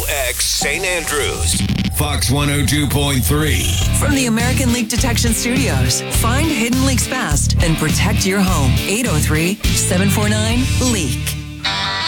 KMOX St. Andrews. Fox 102.3. From the American Leak Detection Studios, find hidden leaks fast and protect your home. 803-749-LEAK.